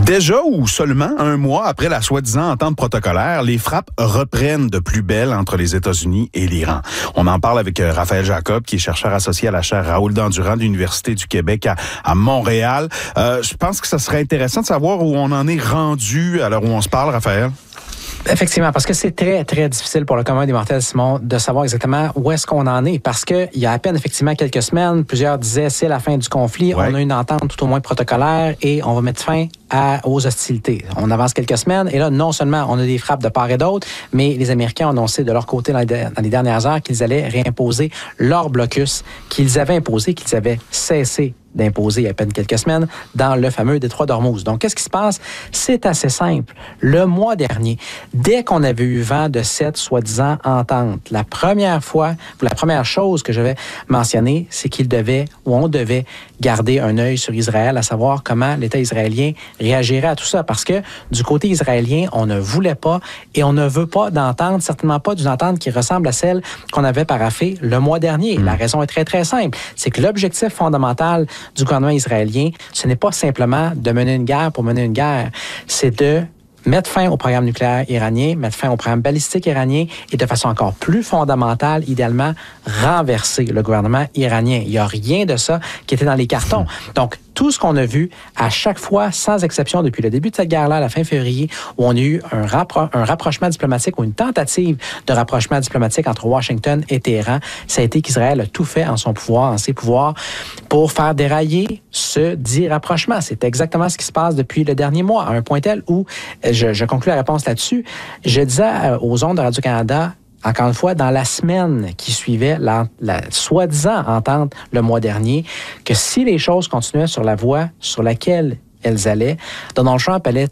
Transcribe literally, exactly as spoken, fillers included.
Déjà ou seulement un mois après la soi-disant entente protocolaire, les frappes reprennent de plus belle entre les États-Unis et l'Iran. On en parle avec Raphaël Jacob, qui est chercheur associé à la chaire Raoul Dandurand de l'Université du Québec à, à Montréal. Euh, je pense que ça serait intéressant de savoir où on en est rendu à l'heure où on se parle, Raphaël. Effectivement, parce que c'est très, très difficile pour le commun des mortels, Simon, de savoir exactement où est-ce qu'on en est. Parce qu'il y a à peine, effectivement, quelques semaines, plusieurs disaient c'est la fin du conflit, ouais. On a une entente tout au moins protocolaire et on va mettre fin à, aux hostilités. On avance quelques semaines et là, non seulement on a des frappes de part et d'autre, mais les Américains ont annoncé de leur côté dans les, dans les dernières heures qu'ils allaient réimposer leur blocus qu'ils avaient imposé, qu'ils avaient cessé d'imposer il y a à peine quelques semaines dans le fameux détroit d'Ormuz. Donc, qu'est-ce qui se passe? C'est assez simple. Le mois dernier, dès qu'on avait eu vent de cette soi-disant entente, la première fois, ou la première chose que je vais mentionner, c'est qu'il devait, ou on devait garder un œil sur Israël, à savoir comment l'État israélien réagirait à tout ça. Parce que du côté israélien, on ne voulait pas et on ne veut pas d'entente, certainement pas d'une entente qui ressemble à celle qu'on avait paraphée le mois dernier. Mmh. La raison est très, très simple. C'est que l'objectif fondamental du gouvernement israélien, ce n'est pas simplement de mener une guerre pour mener une guerre, c'est de mettre fin au programme nucléaire iranien, mettre fin au programme balistique iranien et de façon encore plus fondamentale, idéalement, renverser le gouvernement iranien. Il n'y a rien de ça qui était dans les cartons. Donc, tout ce qu'on a vu à chaque fois, sans exception, depuis le début de cette guerre-là, à la fin février, où on a eu un, rappro- un rapprochement diplomatique ou une tentative de rapprochement diplomatique entre Washington et Téhéran, ça a été qu'Israël a tout fait en son pouvoir, en ses pouvoirs, pour faire dérailler ce dit rapprochement. C'est exactement ce qui se passe depuis le dernier mois, à un point tel où, je, je conclue la réponse là-dessus, je disais aux ondes de Radio-Canada, encore une fois, dans la semaine qui suivait la, la soi-disant entente le mois dernier, que si les choses continuaient sur la voie sur laquelle elles allaient, Donald Trump allait